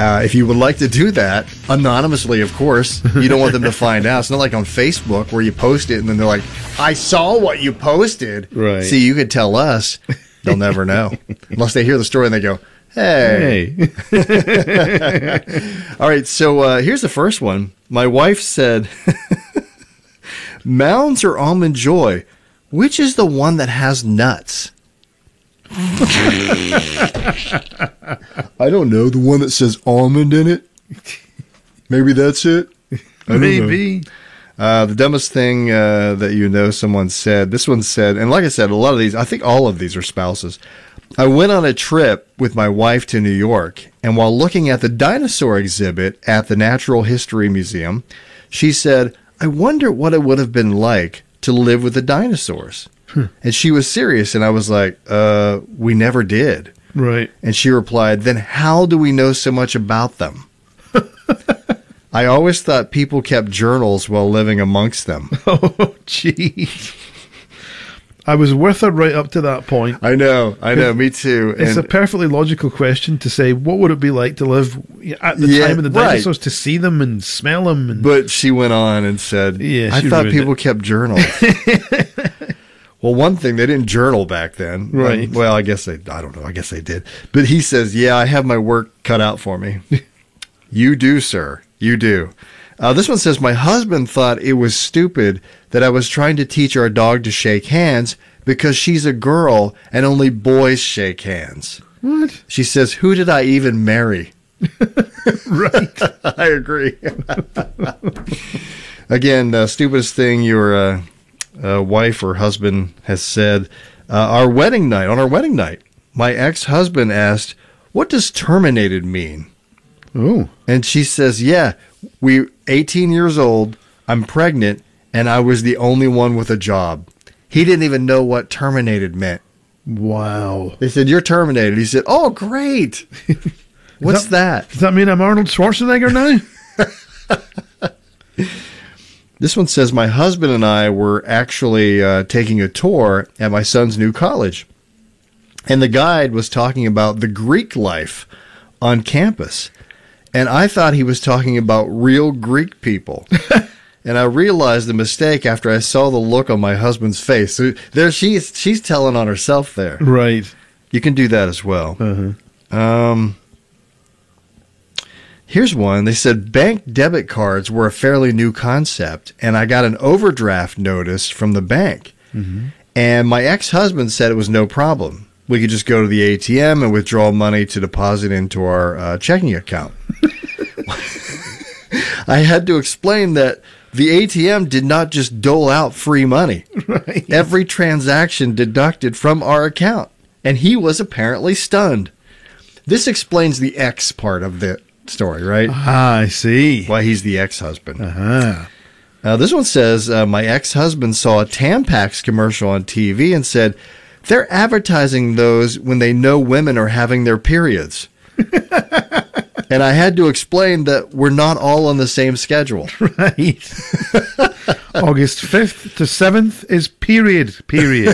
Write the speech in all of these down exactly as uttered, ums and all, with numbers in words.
Uh, if you would like to do that, anonymously, of course, you don't want them to find out. It's not like on Facebook where you post it and then they're like, I saw what you posted. Right. See, you could tell us. They'll never know. Unless they hear the story and they go, hey. Hey. All right, so uh, here's the first one. My wife said, Mounds or Almond Joy, which is the one that has nuts? I don't know. The one that says almond in it? Maybe that's it? I don't Maybe. know. Uh, the dumbest thing uh, that you know someone said. This one said, and like I said, a lot of these, I think all of these are spouses. I went on a trip with my wife to New York, and while looking at the dinosaur exhibit at the Natural History Museum, she said, I wonder what it would have been like to live with the dinosaurs. Hmm. And she was serious, and I was like, uh, we never did. Right. And she replied, then how do we know so much about them? I always thought people kept journals while living amongst them. Oh, gee. I was with her right up to that point. I know, I know, me too. It's and a perfectly logical question to say, what would it be like to live at the yeah, time of the right. dinosaurs, to see them and smell them? And but she went on and said, yeah, I thought people it. kept journals. Well, one thing, they didn't journal back then. Right. Um, well, I guess they, I don't know, I guess they did. But he says, yeah, I have my work cut out for me. You do, sir. You do. Uh, this one says, my husband thought it was stupid that I was trying to teach our dog to shake hands because she's a girl and only boys shake hands. What? She says, who did I even marry? Right. I agree. Again, uh, stupidest thing your uh, uh, wife or husband has said. Uh, our wedding night, on our wedding night, my ex-husband asked, what does terminated mean? Oh. And she says, yeah, we eighteen years old, I'm pregnant, and I was the only one with a job. He didn't even know what terminated meant. Wow. They said, you're terminated. He said, oh, great. What's that, that? Does that mean I'm Arnold Schwarzenegger now? This one says, my husband and I were actually uh, taking a tour at my son's new college. And the guide was talking about the Greek life on campus. And I thought he was talking about real Greek people. And I realized the mistake after I saw the look on my husband's face. So there she's she's telling on herself there. Right. You can do that as well. Uh-huh. Um, here's one. They said bank debit cards were a fairly new concept, and I got an overdraft notice from the bank. Mm-hmm. And my ex-husband said it was no problem. We could just go to the A T M and withdraw money to deposit into our uh, checking account. I had to explain that the A T M did not just dole out free money. Right. Every transaction deducted from our account. And he was apparently stunned. This explains the ex part of the story, right? Ah, I see. Why he's the ex-husband. Uh-huh. Uh, this one says, uh, my ex-husband saw a Tampax commercial on T V and said, they're advertising those when they know women are having their periods. And I had to explain that we're not all on the same schedule. Right. August fifth to seventh is period, period.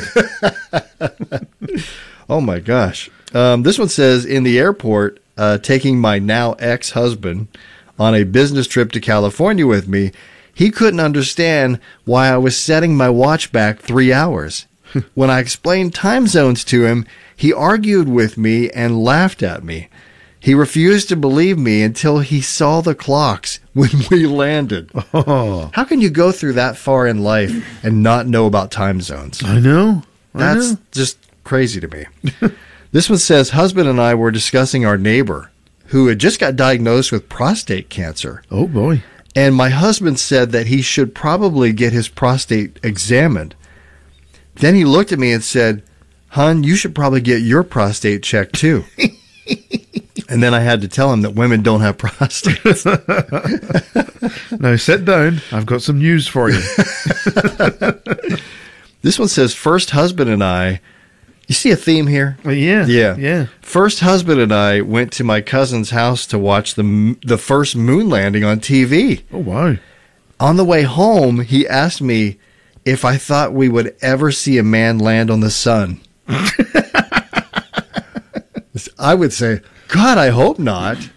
Oh, my gosh. Um, this one says, in the airport, uh, taking my now ex-husband on a business trip to California with me, he couldn't understand why I was setting my watch back three hours. When I explained time zones to him, he argued with me and laughed at me. He refused to believe me until he saw the clocks when we landed. Oh. How can you go through that far in life and not know about time zones? I know. I That's know. just crazy to me. This one says, husband and I were discussing our neighbor who had just got diagnosed with prostate cancer. Oh, boy. And my husband said that he should probably get his prostate examined. Then he looked at me and said, hon, you should probably get your prostate checked too. And then I had to tell him that women don't have prostates. Now sit down. I've got some news for you. This one says, first husband and I, you see a theme here? Well, yeah. Yeah. Yeah. First husband and I went to my cousin's house to watch the the first moon landing on T V. Oh, wow. On the way home, he asked me if I thought we would ever see a man land on the sun. I would say, God, I hope not.